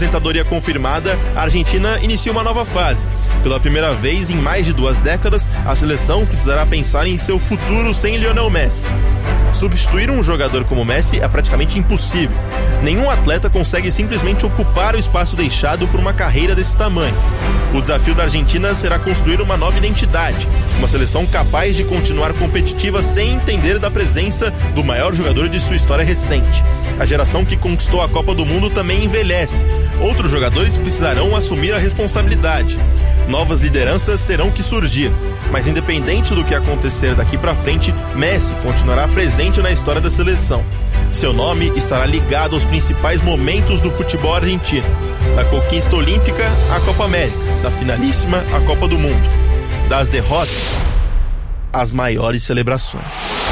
Aposentadoria confirmada, a Argentina inicia uma nova fase. Pela primeira vez em mais de 2 décadas, a seleção precisará pensar em seu futuro sem Lionel Messi. Substituir um jogador como Messi é praticamente impossível. Nenhum atleta consegue simplesmente ocupar o espaço deixado por uma carreira desse tamanho. O desafio da Argentina será construir uma nova identidade, uma seleção capaz de continuar competitiva sem entender da presença do maior jogador de sua história recente. A geração que conquistou a Copa do Mundo também envelhece. Outros jogadores precisarão assumir a responsabilidade. Novas lideranças terão que surgir, mas independente do que acontecer daqui pra frente, Messi continuará presente na história da seleção. Seu nome estará ligado aos principais momentos do futebol argentino, da conquista olímpica à Copa América, da finalíssima à Copa do Mundo, das derrotas às maiores celebrações.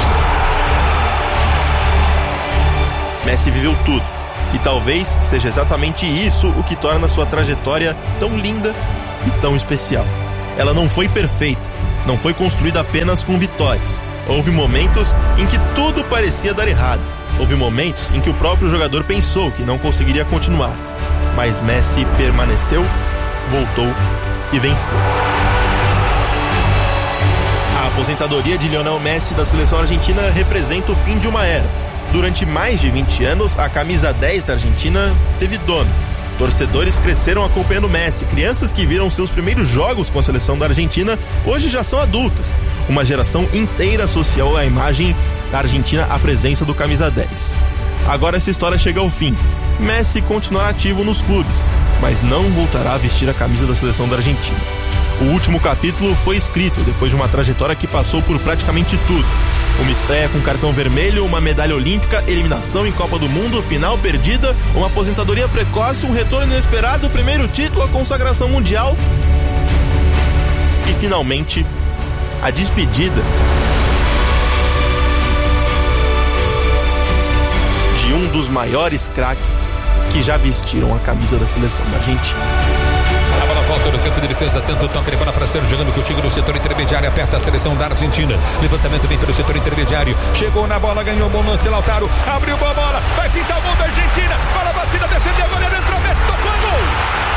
Messi viveu tudo, e talvez seja exatamente isso o que torna sua trajetória tão linda e tão especial. Ela não foi perfeita, não foi construída apenas com vitórias. Houve momentos em que tudo parecia dar errado. Houve momentos em que o próprio jogador pensou que não conseguiria continuar. Mas Messi permaneceu, voltou e venceu. A aposentadoria de Lionel Messi da seleção argentina representa o fim de uma era. Durante mais de 20 anos, a camisa 10 da Argentina teve dono. Torcedores cresceram acompanhando Messi. Crianças que viram seus primeiros jogos com a seleção da Argentina hoje já são adultas. Uma geração inteira associou a imagem da Argentina à presença do camisa 10. Agora essa história chega ao fim. Messi continuará ativo nos clubes, mas não voltará a vestir a camisa da seleção da Argentina. O último capítulo foi escrito depois de uma trajetória que passou por praticamente tudo. Uma estreia com cartão vermelho, uma medalha olímpica, eliminação em Copa do Mundo, final perdida, uma aposentadoria precoce, um retorno inesperado, o primeiro título, a consagração mundial e, finalmente, a despedida de um dos maiores craques que já vestiram a camisa da seleção da Argentina. A bola volta no campo de defesa, tenta o toque de bola para ser jogando contigo no setor intermediário, aperta a seleção da Argentina. Levantamento vem pelo setor intermediário, chegou na bola, ganhou o bom lance, Lautaro, abriu a bola, vai pintar o gol da Argentina, bola batida, defendeu, goleiro entrou, Messi tocou, gol!